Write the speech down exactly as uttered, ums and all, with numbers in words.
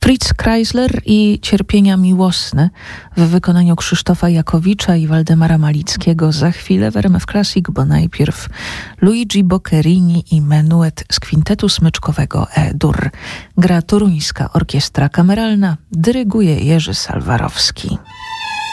Fritz Kreisler i Cierpienia miłosne w wykonaniu Krzysztofa Jakowicza i Waldemara Malickiego za chwilę w R M F Classic, bo najpierw Luigi Boccherini i menuet z kwintetu smyczkowego E-dur. Gra Toruńska Orkiestra Kameralna, dyryguje Jerzy Salwarowski.